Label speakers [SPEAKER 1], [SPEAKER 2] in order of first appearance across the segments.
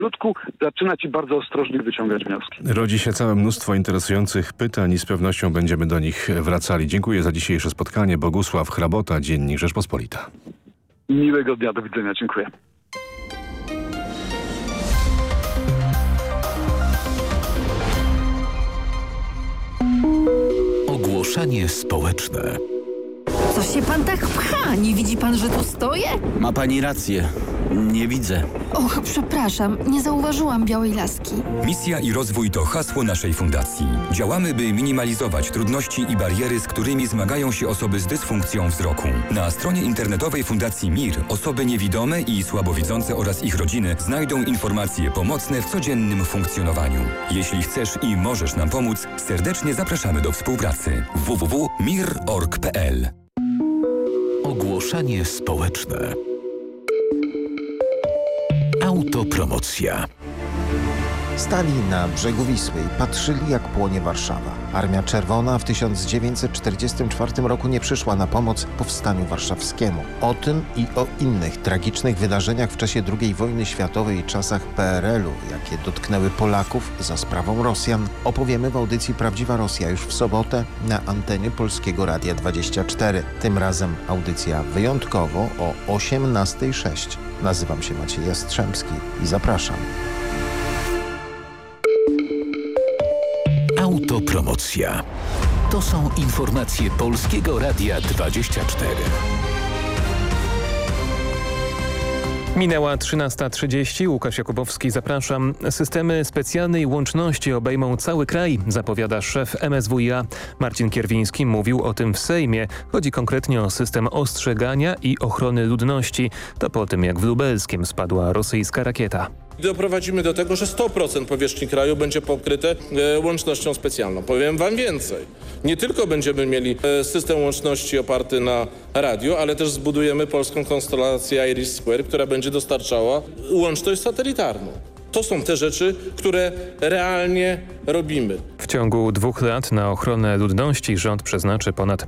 [SPEAKER 1] pomalutku zaczynać i bardzo ostrożnie wyciągać wnioski.
[SPEAKER 2] Rodzi się całe mnóstwo interesujących pytań i z pewnością będziemy do nich wracali. Dziękuję za dzisiejsze spotkanie. Bogusław Hrabota, Dziennik Rzeczpospolita.
[SPEAKER 1] Miłego dnia, do widzenia, dziękuję.
[SPEAKER 3] Ogłoszenie społeczne.
[SPEAKER 4] Co się pan tak pcha? Nie widzi pan, że tu stoję?
[SPEAKER 5] Ma pani rację. Nie widzę.
[SPEAKER 4] Och, przepraszam, nie zauważyłam białej laski.
[SPEAKER 6] Misja i rozwój to hasło naszej fundacji. Działamy, by minimalizować trudności i bariery, z którymi zmagają się osoby z dysfunkcją wzroku. Na stronie internetowej Fundacji MIR osoby niewidome i słabowidzące oraz ich rodziny znajdą informacje pomocne w codziennym funkcjonowaniu. Jeśli chcesz i możesz nam pomóc, serdecznie zapraszamy do współpracy. www.mir.org.pl.
[SPEAKER 3] Ogłoszenie społeczne. Autopromocja.
[SPEAKER 7] Stali na brzegu Wisły i patrzyli, jak płonie Warszawa. Armia Czerwona w 1944 roku nie przyszła na pomoc powstaniu warszawskiemu. O tym i o innych tragicznych wydarzeniach w czasie II wojny światowej i czasach PRL-u, jakie dotknęły Polaków za sprawą Rosjan, opowiemy w audycji Prawdziwa Rosja już w sobotę na antenie Polskiego Radia 24. Tym razem audycja wyjątkowo o 18:06. Nazywam się Maciej Jastrzębski i zapraszam.
[SPEAKER 3] Autopromocja. To są informacje Polskiego Radia 24.
[SPEAKER 8] Minęła 13:30. Łukasz Jakubowski, zapraszam. Systemy specjalnej łączności obejmą cały kraj, zapowiada szef MSWiA. Marcin Kierwiński mówił o tym w Sejmie. Chodzi konkretnie o system ostrzegania i ochrony ludności. To po tym, jak w Lubelskiem spadła rosyjska rakieta.
[SPEAKER 9] Doprowadzimy do tego, że 100% powierzchni kraju będzie pokryte łącznością specjalną. Powiem wam więcej. Nie tylko będziemy mieli system łączności oparty na radio, ale też zbudujemy polską konstelację Iris Square, która będzie dostarczała łączność satelitarną. To są te rzeczy, które realnie robimy.
[SPEAKER 8] W ciągu 2 lat na ochronę ludności rząd przeznaczy ponad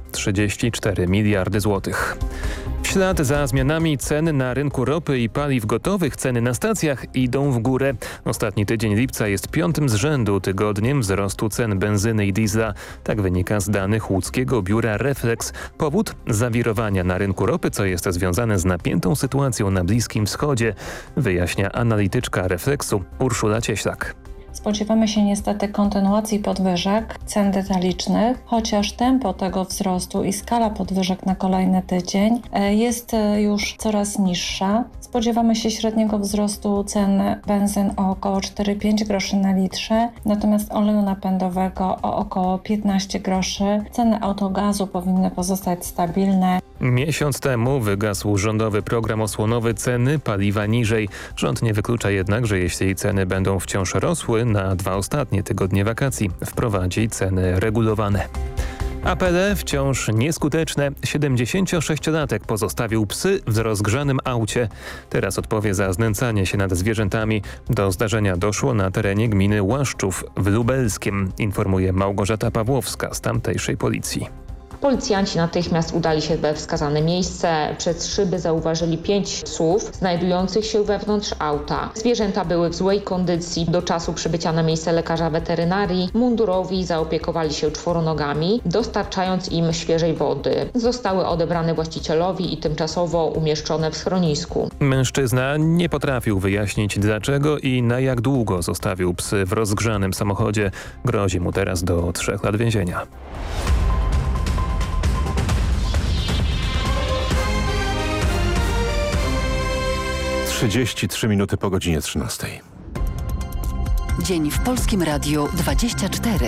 [SPEAKER 8] 34 miliardy złotych. W ślad za zmianami cen na rynku ropy i paliw gotowych ceny na stacjach idą w górę. Ostatni tydzień lipca jest 5. z rzędu tygodniem wzrostu cen benzyny i diesla. Tak wynika z danych łódzkiego biura Reflex. Powód? Zawirowania na rynku ropy, co jest związane z napiętą sytuacją na Bliskim Wschodzie, wyjaśnia analityczka Reflexu Urszula Cieślak.
[SPEAKER 10] Spodziewamy się niestety kontynuacji podwyżek cen detalicznych, chociaż tempo tego wzrostu i skala podwyżek na kolejny tydzień jest już coraz niższa. Spodziewamy się średniego wzrostu cen benzyn o około 4-5 groszy na litrze, natomiast oleju napędowego o około 15 groszy. Ceny autogazu powinny pozostać stabilne.
[SPEAKER 8] Miesiąc temu wygasł rządowy program osłonowy ceny paliwa niżej. Rząd nie wyklucza jednak, że jeśli ceny będą wciąż rosły, na 2 ostatnie tygodnie wakacji wprowadzi ceny regulowane. Apele wciąż nieskuteczne. 76-latek pozostawił psy w rozgrzanym aucie. Teraz odpowie za znęcanie się nad zwierzętami. Do zdarzenia doszło na terenie gminy Łaszczów w Lubelskiem, informuje Małgorzata Pawłowska z tamtejszej policji.
[SPEAKER 11] Policjanci natychmiast udali się we wskazane miejsce. Przez szyby zauważyli 5 psów znajdujących się wewnątrz auta. Zwierzęta były w złej kondycji. Do czasu przybycia na miejsce lekarza weterynarii mundurowi zaopiekowali się czworonogami, dostarczając im świeżej wody. Zostały odebrane właścicielowi i tymczasowo umieszczone w schronisku.
[SPEAKER 8] Mężczyzna nie potrafił wyjaśnić dlaczego i na jak długo zostawił psy w rozgrzanym samochodzie. Grozi mu teraz do 3 lat więzienia.
[SPEAKER 2] 33 minuty po godzinie 13.
[SPEAKER 12] Dzień w Polskim Radiu 24.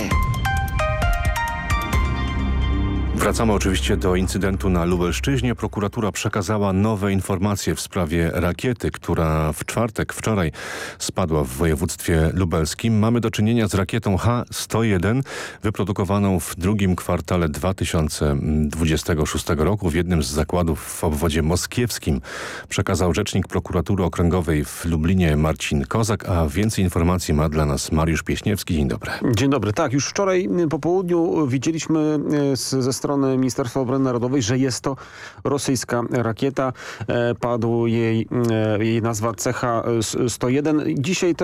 [SPEAKER 2] Wracamy oczywiście do incydentu na Lubelszczyźnie. Prokuratura przekazała nowe informacje w sprawie rakiety, która wczoraj spadła w województwie lubelskim. Mamy do czynienia z rakietą H-101 wyprodukowaną w drugim kwartale 2026 roku w jednym z zakładów w obwodzie moskiewskim. Przekazał rzecznik prokuratury okręgowej w Lublinie Marcin Kozak, a więcej informacji ma dla nas Mariusz Pieśniewski. Dzień dobry.
[SPEAKER 13] Dzień dobry. Tak, już wczoraj po południu widzieliśmy ze strony Ministerstwa Obrony Narodowej, że jest to rosyjska rakieta. Padł jej nazwa CH-101. Dzisiaj